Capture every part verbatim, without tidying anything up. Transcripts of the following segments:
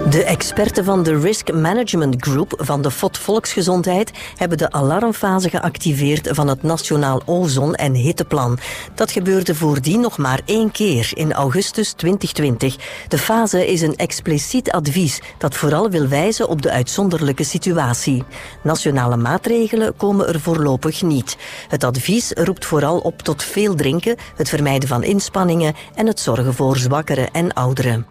De experten van de Risk Management Group van de F O D Volksgezondheid hebben de alarmfase geactiveerd van het Nationaal Ozon- en Hitteplan. Dat gebeurde voordien nog maar één keer, in augustus twintig twintig. De fase is een expliciet advies dat vooral wil wijzen op de uitzonderlijke situatie. Nationale maatregelen komen er voorlopig niet. Het advies roept vooral op tot veel drinken, het vermijden van inspanningen en het zorgen voor zwakkeren en ouderen.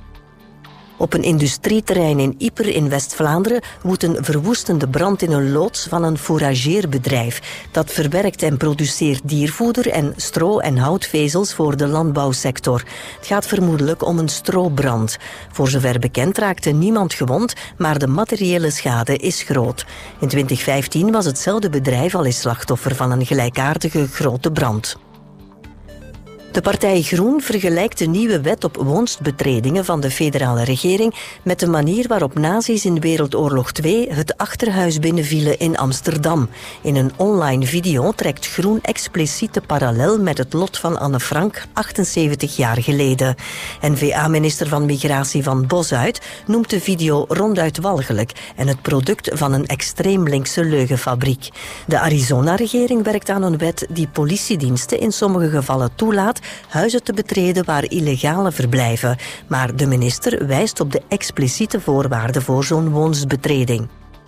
Op een industrieterrein in Ieper in West-Vlaanderen woedt een verwoestende brand in een loods van een fourageerbedrijf. Dat verwerkt en produceert diervoeder en stro- en houtvezels voor de landbouwsector. Het gaat vermoedelijk om een strobrand. Voor zover bekend raakte niemand gewond, maar de materiële schade is groot. In twintig vijftien was hetzelfde bedrijf al eens slachtoffer van een gelijkaardige grote brand. De partij Groen vergelijkt de nieuwe wet op woonstbetredingen van de federale regering met de manier waarop nazi's in Wereldoorlog twee het achterhuis binnenvielen in Amsterdam. In een online video trekt Groen expliciet de parallel met het lot van Anne Frank achtenzeventig jaar geleden. N V A-minister van Migratie Van Bosuit noemt de video ronduit walgelijk en het product van een extreem linkse leugenfabriek. De Arizona-regering werkt aan een wet die politiediensten in sommige gevallen toelaat huizen te betreden waar illegalen verblijven. Maar de minister wijst op de expliciete voorwaarden voor zo'n woonsbetreding.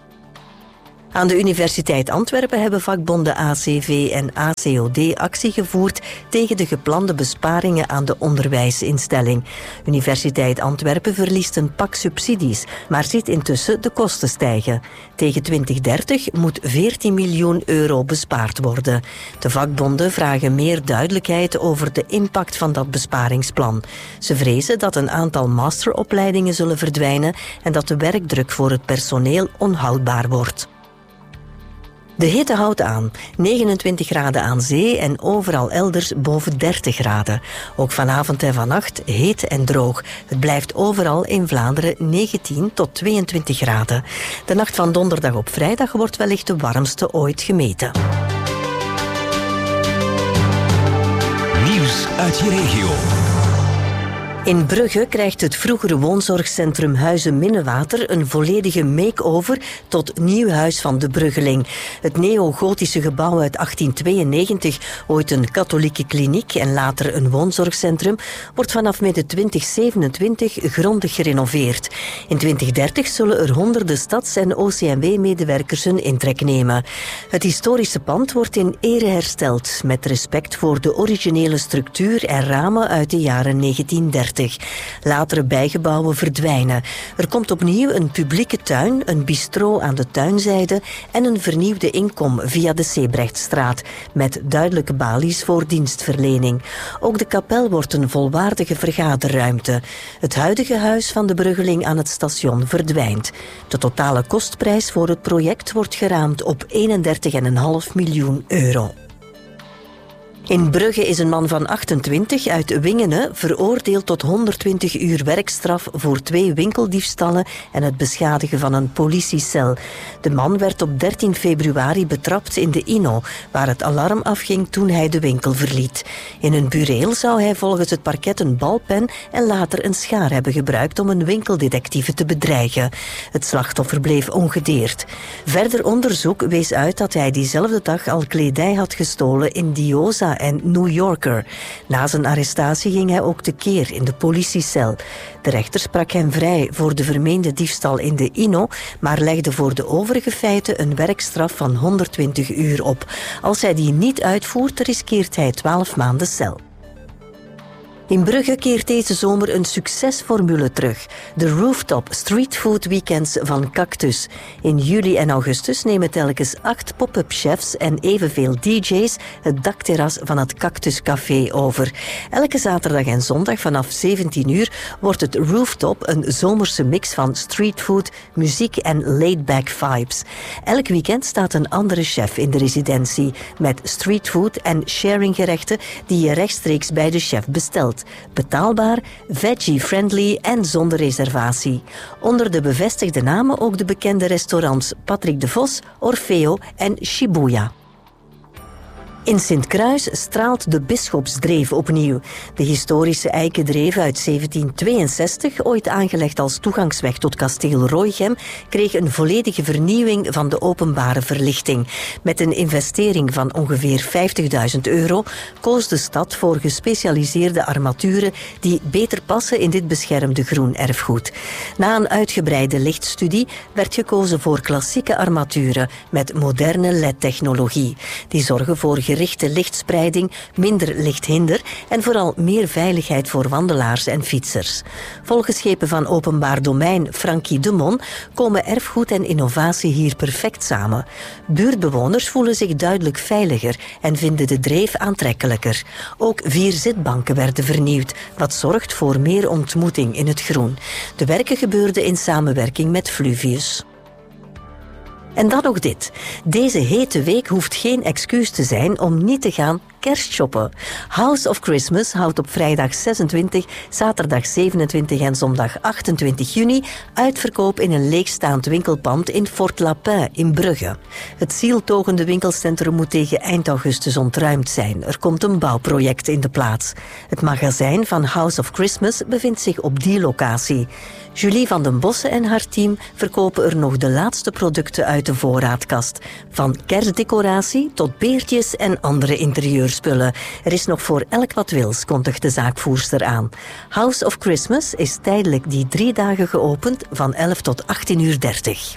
Aan de Universiteit Antwerpen hebben vakbonden A C V en A C O D actie gevoerd tegen de geplande besparingen aan de onderwijsinstelling. Universiteit Antwerpen verliest een pak subsidies, maar ziet intussen de kosten stijgen. Tegen twintig dertig moet veertien miljoen euro bespaard worden. De vakbonden vragen meer duidelijkheid over de impact van dat besparingsplan. Ze vrezen dat een aantal masteropleidingen zullen verdwijnen en dat de werkdruk voor het personeel onhoudbaar wordt. De hitte houdt aan. negenentwintig graden aan zee en overal elders boven dertig graden. Ook vanavond en vannacht heet en droog. Het blijft overal in Vlaanderen negentien tot tweeëntwintig graden. De nacht van donderdag op vrijdag wordt wellicht de warmste ooit gemeten. Nieuws uit je regio. In Brugge krijgt het vroegere woonzorgcentrum Huize Minnewater een volledige make-over tot nieuw huis van de Bruggeling. Het neogotische gebouw uit achttien tweeënnegentig, ooit een katholieke kliniek en later een woonzorgcentrum, wordt vanaf midden twintig zevenentwintig grondig gerenoveerd. In twintig dertig zullen er honderden stads- en O C M W-medewerkers hun intrek nemen. Het historische pand wordt in ere hersteld, met respect voor de originele structuur en ramen uit de jaren negentien dertig. Latere bijgebouwen verdwijnen. Er komt opnieuw een publieke tuin, een bistro aan de tuinzijde en een vernieuwde inkom via de Sebrechtstraat, met duidelijke balies voor dienstverlening. Ook de kapel wordt een volwaardige vergaderruimte. Het huidige huis van de Bruggeling aan het station verdwijnt. De totale kostprijs voor het project wordt geraamd op eenendertig komma vijf miljoen euro. In Brugge is een man van achtentwintig uit Wingene veroordeeld tot honderdtwintig uur werkstraf voor twee winkeldiefstallen en het beschadigen van een politiecel. De man werd op dertien februari betrapt in de Inno, waar het alarm afging toen hij de winkel verliet. In een bureel zou hij volgens het parket een balpen en later een schaar hebben gebruikt om een winkeldetectieve te bedreigen. Het slachtoffer bleef ongedeerd. Verder onderzoek wees uit dat hij diezelfde dag al kledij had gestolen in Diosa en New Yorker. Na zijn arrestatie ging hij ook tekeer in de politiecel. De rechter sprak hem vrij voor de vermeende diefstal in de Inno, maar legde voor de overige feiten een werkstraf van honderdtwintig uur op. Als hij die niet uitvoert, riskeert hij twaalf maanden cel. In Brugge keert deze zomer een succesformule terug. De Rooftop Street Food Weekends van Cactus. In juli en augustus nemen telkens acht pop-up chefs en evenveel D J's het dakterras van het Cactus Café over. Elke zaterdag en zondag vanaf zeventien uur wordt het Rooftop een zomerse mix van streetfood, muziek en laid-back vibes. Elk weekend staat een andere chef in de residentie met streetfood en sharinggerechten die je rechtstreeks bij de chef bestelt. Betaalbaar, veggie-friendly en zonder reservatie. Onder de bevestigde namen ook de bekende restaurants Patrick de Vos, Orfeo en Shibuya. In Sint-Kruis straalt de Bisschopsdreef opnieuw. De historische eikendreef uit zeventien tweeënzestig, ooit aangelegd als toegangsweg tot kasteel Roygem, kreeg een volledige vernieuwing van de openbare verlichting. Met een investering van ongeveer vijftigduizend euro koos de stad voor gespecialiseerde armaturen die beter passen in dit beschermde groen erfgoed. Na een uitgebreide lichtstudie werd gekozen voor klassieke armaturen met moderne L E D-technologie. Die zorgen voor gerichte lichtspreiding, minder lichthinder en vooral meer veiligheid voor wandelaars en fietsers. Volgens schepen van Openbaar Domein Frankie de Mon komen erfgoed en innovatie hier perfect samen. Buurtbewoners voelen zich duidelijk veiliger en vinden de dreef aantrekkelijker. Ook vier zitbanken werden vernieuwd, wat zorgt voor meer ontmoeting in het groen. De werken gebeurden in samenwerking met Fluvius. En dan nog dit. Deze hete week hoeft geen excuus te zijn om niet te gaan kerstshoppen. House of Christmas houdt op vrijdag zesentwintig, zaterdag zevenentwintig en zondag achtentwintig juni uitverkoop in een leegstaand winkelpand in Fort Lapin in Brugge. Het zieltogende winkelcentrum moet tegen eind augustus ontruimd zijn. Er komt een bouwproject in de plaats. Het magazijn van House of Christmas bevindt zich op die locatie. Julie van den Bossen en haar team verkopen er nog de laatste producten uit de voorraadkast. Van kerstdecoratie tot beertjes en andere interieurspullen. Er is nog voor elk wat wils, kondigt de zaakvoerster aan. House of Christmas is tijdelijk die drie dagen geopend van elf tot achttien uur dertig.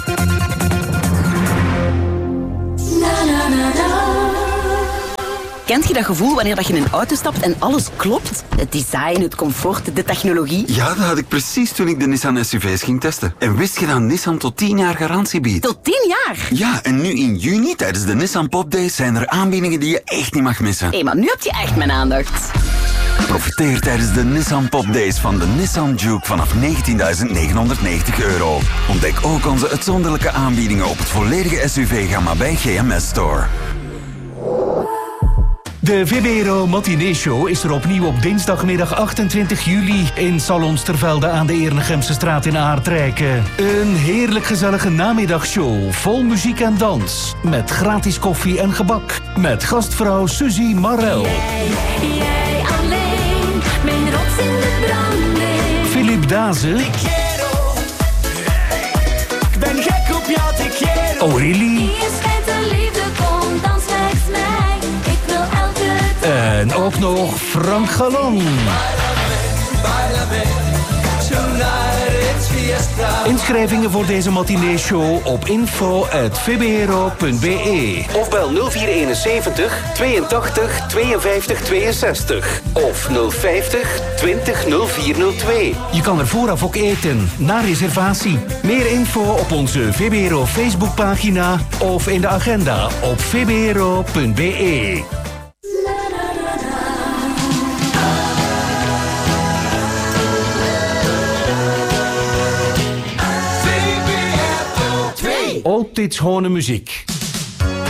Kent je dat gevoel wanneer je in een auto stapt en alles klopt? Het design, het comfort, de technologie. Ja, dat had ik precies toen ik de Nissan S U V's ging testen. En wist je dat Nissan tot tien jaar garantie biedt? Tot tien jaar? Ja, en nu in juni tijdens de Nissan Pop Days zijn er aanbiedingen die je echt niet mag missen. Hé, hey, maar nu heb je echt mijn aandacht. Profiteer tijdens de Nissan Pop Days van de Nissan Juke vanaf negentienduizend negenhonderdnegentig euro. Ontdek ook onze uitzonderlijke aanbiedingen op het volledige S U V-gamma bij G M S Store. De V B R O Matinee Show is er opnieuw op dinsdagmiddag achtentwintig juli in Salons Tervelde aan de Eernegemse straat in Aardrijken. Een heerlijk gezellige namiddagshow vol muziek en dans. Met gratis koffie en gebak. Met gastvrouw Suzy Marel. Jij, jij alleen, mijn rots in de branding. Philip Dazen. Ik ben gek op jou, te quiero. Aurélie. Hier schijnt de liefde, kom dans langs mij. Ik wil elke dag. En ook nog Frank Galan. Inschrijvingen voor deze matinee-show op info at v b r o punt b e of bel nul vier eenenzeventig tweeëntachtig tweeënvijftig tweeënzestig of nul vijftig twintig nul vier nul twee. Je kan er vooraf ook eten, na reservatie. Meer info op onze V B R O Facebookpagina of in de agenda op v b r o punt b e. Altijd schone muziek.